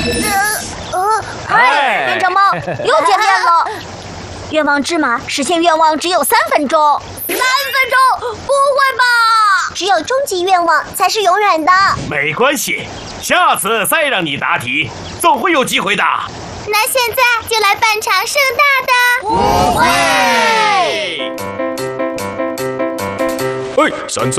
嗨，变成猫，又见面了。愿望之马实现愿望只有3分钟。3分钟？不会吧？只有终极愿望才是永远的。 没关系，下次再让你答题，总会有机会的。 那现在就来办场盛大的舞会。 3